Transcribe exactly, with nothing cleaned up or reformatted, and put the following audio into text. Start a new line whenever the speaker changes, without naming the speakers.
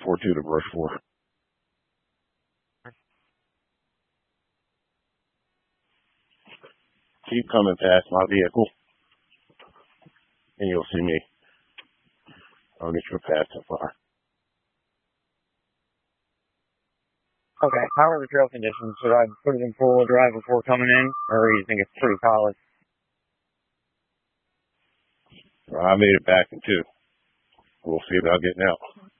four two to brush four. Keep coming past my vehicle, and you'll see me. I'll get you past so far.
Okay, how are the trail conditions? Should I put it in four-wheel drive before coming in, or do you think it's pretty solid?
Well, I made it back in two. We'll see about getting out.